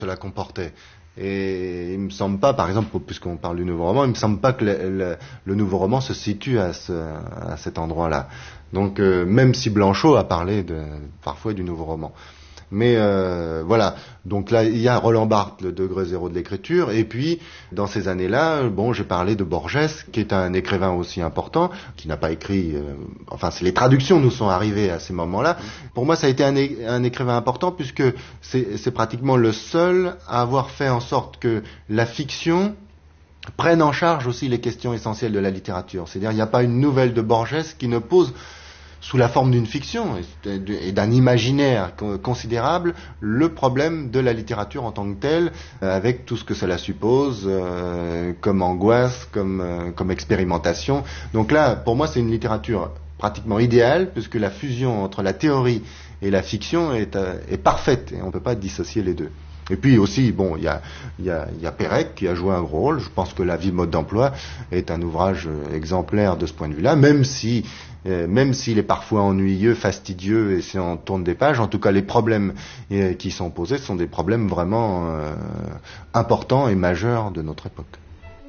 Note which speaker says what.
Speaker 1: cela comportait. Et il me semble pas, par exemple, puisqu'on parle du nouveau roman, il me semble pas que le nouveau roman se situe à cet endroit-là. Donc, même si Blanchot a parlé parfois du nouveau roman. Mais voilà, donc là il y a Roland Barthes, le degré zéro de l'écriture, et puis dans ces années-là, bon, j'ai parlé de Borges, qui est un écrivain aussi important, qui n'a pas écrit, enfin les traductions nous sont arrivées à ces moments-là. Pour moi, ça a été un écrivain important puisque c'est pratiquement le seul à avoir fait en sorte que la fiction prenne en charge aussi les questions essentielles de la littérature. C'est-à-dire, il n'y a pas une nouvelle de Borges qui ne pose sous la forme d'une fiction et d'un imaginaire considérable, le problème de la littérature en tant que telle, avec tout ce que cela suppose, comme angoisse, comme expérimentation. Donc là, pour moi, c'est une littérature pratiquement idéale, puisque la fusion entre la théorie et la fiction est parfaite, et on ne peut pas dissocier les deux. Et puis aussi, bon, il y a Pérec qui a joué un gros rôle. Je pense que La vie mode d'emploi est un ouvrage exemplaire de ce point de vue-là, même s'il est parfois ennuyeux, fastidieux et si on tourne des pages, en tout cas les problèmes qui sont posés sont des problèmes vraiment importants et majeurs de notre époque.